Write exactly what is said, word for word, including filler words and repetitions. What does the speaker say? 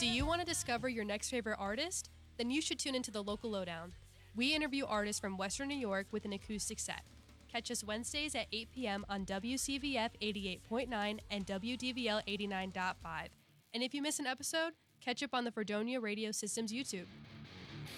Do you want to discover your next favorite artist? Then you should tune into the Local Lowdown. We interview artists from Western New York with an acoustic set. Catch us Wednesdays at eight p.m. on W C V F eighty-eight point nine and W D V L eighty-nine point five. And if you miss an episode, catch up on the Fredonia Radio Systems YouTube.